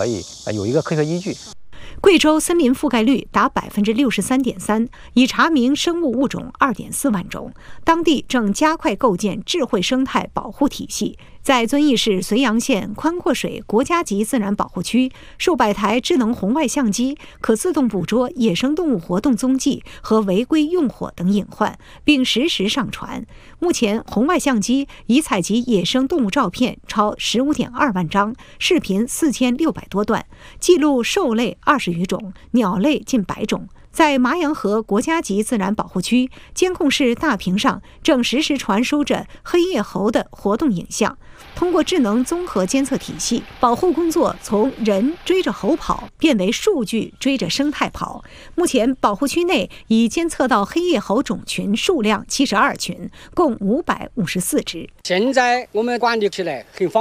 可以有一个科学依据。 贵州森林覆盖率达63.3%，已查明生物物种2.4万种。当地正加快构建智慧生态保护体系。在遵义市绥阳县宽阔水国家级自然保护区，数百台智能红外相机可自动捕捉野生动物活动踪迹和违规用火等隐患，并实时上传。目前，红外相机已采集野生动物照片超15.2万张，视频4600多段，记录兽类20余种，鸟类近100种。在麻阳河国家级自然保护区，监控室大屏上正实时传输着黑叶猴的活动影像。通过智能综合监测体系，保护工作从人追着猴跑变为数据追着生态跑。目前，保护区内已监测到黑叶猴种群数量72群，共554只。 现在我们管理起来很方便。